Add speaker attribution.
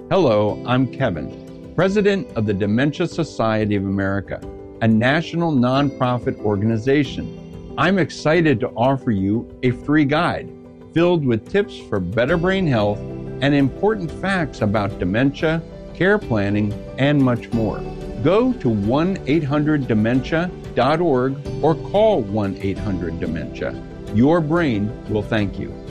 Speaker 1: Hello, I'm Kevin, President of the Dementia Society of America, a national nonprofit organization. I'm excited to offer you a free guide filled with tips for better brain health and important facts about dementia, care planning, and much more. Go to 1-800-DEMENTIA.org or call 1-800-DEMENTIA. Your brain will thank you.